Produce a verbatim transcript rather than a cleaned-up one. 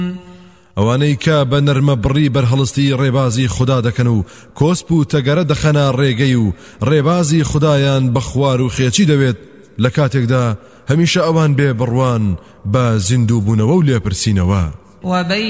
ئەوانەی کە بە نەرمە بڕی بەرهەڵستی ڕێبازی خوددا دەکەن و کۆسپ و تەگەرە دەخەنە ڕێگەی و ڕێبازی خوددایان بە خوار و خێچی دەوێت لە کاتێکدا هەمیشە ئەوان بێ بڕوان بە زیندوو بوونەوە و لێپرسینەوە.